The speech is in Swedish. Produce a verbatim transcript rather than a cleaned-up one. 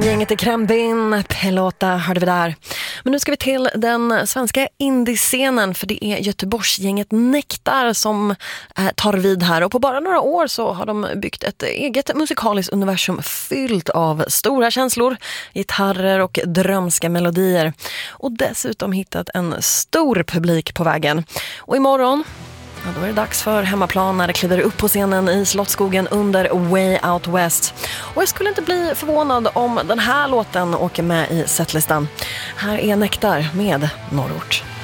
Gänget i Krambin, Pelota hörde vi där. Men nu ska vi till den svenska indiescenen, för det är Göteborgsgänget Nektar som eh, tar vid här. Och på bara några år så har de byggt ett eget musikaliskt universum fyllt av stora känslor, gitarrer och drömska melodier. Och dessutom hittat en stor publik på vägen. Och imorgon, ja, då är det dags för hemmaplan när det kliver upp på scenen i Slottsskogen under Way Out West. Och jag skulle inte bli förvånad om den här låten åker med i setlistan. Här är Nektar med Norrort.